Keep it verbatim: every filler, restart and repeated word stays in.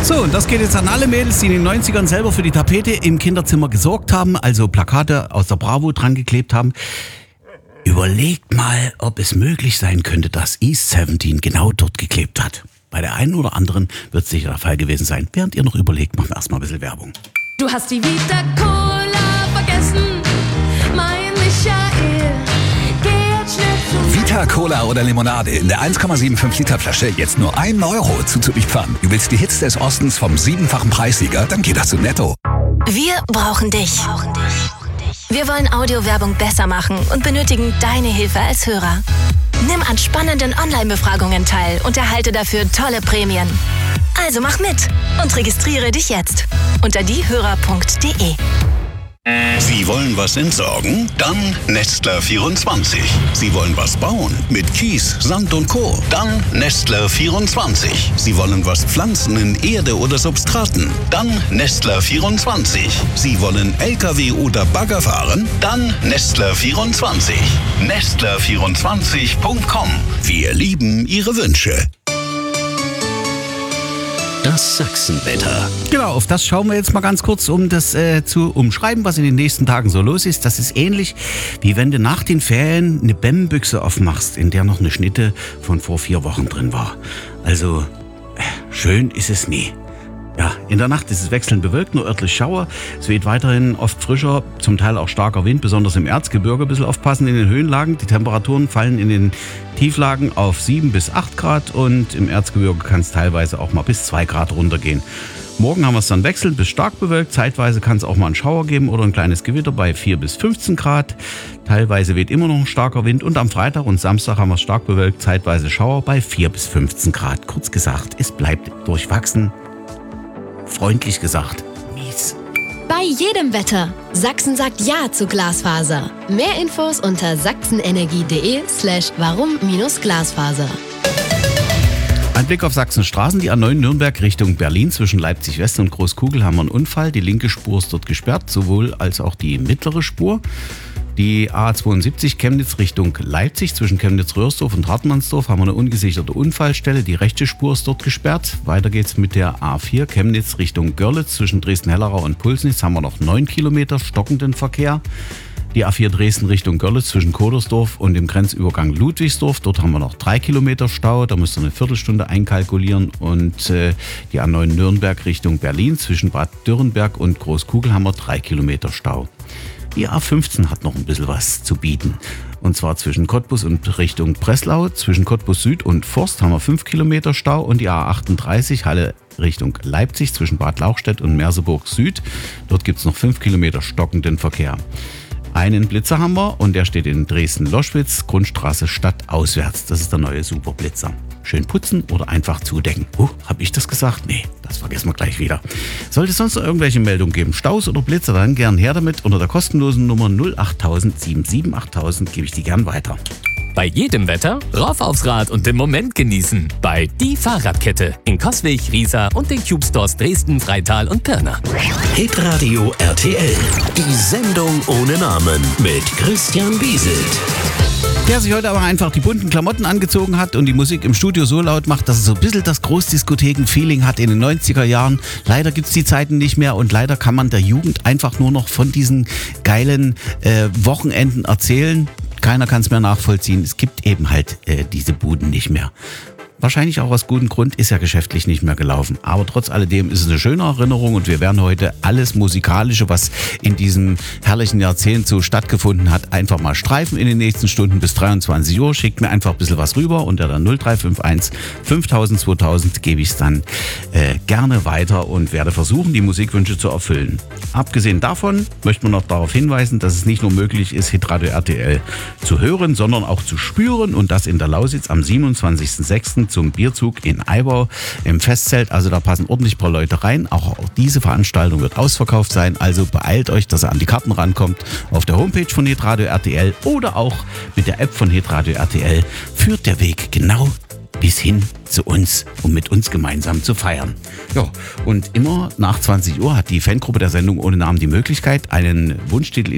So, und das geht jetzt an alle Mädels, die in den neunzigern selber für die Tapete im Kinderzimmer gesorgt haben, also Plakate aus der Bravo dran geklebt haben. Überlegt mal, ob es möglich sein könnte, dass East siebzehn genau dort geklebt hat. Bei der einen oder anderen wird es sicher der Fall gewesen sein. Während ihr noch überlegt, machen wir erstmal ein bisschen Werbung. Du hast die Vita Cola vergessen, mein Michael. Geh jetzt schnell zum Vita Cola oder Limonade in der eins Komma fünfundsiebzig Liter Flasche jetzt nur ein Euro zu Zürichpfannen. Du willst die Hits des Ostens vom siebenfachen Preissieger? Dann geht das zu Netto. Wir brauchen dich. Wir wollen Audiowerbung besser machen und benötigen deine Hilfe als Hörer. Nimm an spannenden Online-Befragungen teil und erhalte dafür tolle Prämien. Also mach mit und registriere dich jetzt unter diehörer punkt de. Sie wollen was entsorgen? Dann Nestler vierundzwanzig. Sie wollen was bauen? Mit Kies, Sand und Co. Dann Nestler vierundzwanzig. Sie wollen was pflanzen in Erde oder Substraten? Dann Nestler vierundzwanzig. Sie wollen L K W oder Bagger fahren? Dann Nestler vierundzwanzig. Nestler vierundzwanzig punkt com. Wir lieben Ihre Wünsche. Das Sachsenwetter. Genau, auf das schauen wir jetzt mal ganz kurz, um das äh, zu umschreiben, was in den nächsten Tagen so los ist. Das ist ähnlich, wie wenn du nach den Ferien eine B E M-Büchse aufmachst, in der noch eine Schnitte von vor vier Wochen drin war. Also, äh, schön ist es nie. Ja, in der Nacht ist es wechselnd bewölkt, nur örtlich Schauer. Es weht weiterhin oft frischer, zum Teil auch starker Wind, besonders im Erzgebirge. Ein bisschen aufpassen in den Höhenlagen. Die Temperaturen fallen in den Tieflagen auf sieben bis acht Grad und im Erzgebirge kann es teilweise auch mal bis zwei Grad runtergehen. Morgen haben wir es dann wechselnd bis stark bewölkt. Zeitweise kann es auch mal einen Schauer geben oder ein kleines Gewitter bei vier bis fünfzehn Grad. Teilweise weht immer noch ein starker Wind und am Freitag und Samstag haben wir es stark bewölkt, zeitweise Schauer bei vier bis fünfzehn Grad. Kurz gesagt, es bleibt durchwachsen. Freundlich gesagt, mies. Bei jedem Wetter. Sachsen sagt Ja zu Glasfaser. Mehr Infos unter sachsenenergie.de slash warum minus Glasfaser. Ein Blick auf Sachsens Straßen. Die A neun Nürnberg Richtung Berlin zwischen Leipzig West und Großkugel haben wir einen Unfall. Die linke Spur ist dort gesperrt, sowohl als auch die mittlere Spur. Die A zweiundsiebzig Chemnitz Richtung Leipzig zwischen Chemnitz-Röhrsdorf und Hartmannsdorf haben wir eine ungesicherte Unfallstelle. Die rechte Spur ist dort gesperrt. Weiter geht's mit der A vier Chemnitz Richtung Görlitz zwischen Dresden-Hellerau und Pulsnitz haben wir noch neun Kilometer stockenden Verkehr. Die A vier Dresden Richtung Görlitz zwischen Kodersdorf und dem Grenzübergang Ludwigsdorf. Dort haben wir noch drei Kilometer Stau. Da müsst ihr eine Viertelstunde einkalkulieren. Und äh, die A neun Nürnberg Richtung Berlin zwischen Bad Dürrenberg und Großkugel haben wir drei Kilometer Stau. Die A fünfzehn hat noch ein bisschen was zu bieten. Und zwar zwischen Cottbus und Richtung Breslau. Zwischen Cottbus Süd und Forst haben wir fünf Kilometer Stau. Und die A achtunddreißig Halle Richtung Leipzig zwischen Bad Lauchstädt und Merseburg Süd. Dort gibt es noch fünf Kilometer stockenden Verkehr. Einen Blitzer haben wir und der steht in Dresden-Loschwitz, Grundstraße stadtauswärts. Das ist der neue Superblitzer. Schön putzen oder einfach zudecken. Oh, hab ich das gesagt? Nee, das vergessen wir gleich wieder. Sollte es sonst noch irgendwelche Meldungen geben, Staus oder Blitzer, dann gern her damit. Unter der kostenlosen Nummer null acht null null sieben sieben acht null null gebe ich die gern weiter. Bei jedem Wetter rauf aufs Rad und den Moment genießen. Bei Die Fahrradkette in Coswig, Riesa und den Cube Stores Dresden, Freital und Pirna. Hitradio R T L. Die Sendung ohne Namen mit Christian Bieselt. Der sich heute aber einfach die bunten Klamotten angezogen hat und die Musik im Studio so laut macht, dass es so ein bisschen das Großdiskotheken-Feeling hat in den neunziger Jahren. Leider gibt es die Zeiten nicht mehr und leider kann man der Jugend einfach nur noch von diesen geilen äh, Wochenenden erzählen. Keiner kann es mehr nachvollziehen. Es gibt eben halt äh, diese Buden nicht mehr. Wahrscheinlich auch aus gutem Grund, ist ja geschäftlich nicht mehr gelaufen. Aber trotz alledem ist es eine schöne Erinnerung und wir werden heute alles Musikalische, was in diesem herrlichen Jahrzehnt so stattgefunden hat, einfach mal streifen in den nächsten Stunden bis dreiundzwanzig Uhr. Schickt mir einfach ein bisschen was rüber unter der null drei fünf eins fünftausend zweitausend gebe ich es dann äh, gerne weiter und werde versuchen, die Musikwünsche zu erfüllen. Abgesehen davon möchte man noch darauf hinweisen, dass es nicht nur möglich ist, Hitradio R T L zu hören, sondern auch zu spüren und das in der Lausitz am siebenundzwanzigsten sechsten zum Bierzug in Eibau im Festzelt. Also da passen ordentlich ein paar Leute rein. Auch diese Veranstaltung wird ausverkauft sein. Also beeilt euch, dass ihr an die Karten rankommt. Auf der Homepage von Hitradio R T L oder auch mit der App von Hitradio R T L führt der Weg genau bis hin zu uns, um mit uns gemeinsam zu feiern. Ja, und immer nach zwanzig Uhr hat die Fangruppe der Sendung ohne Namen die Möglichkeit, einen Wunschtitel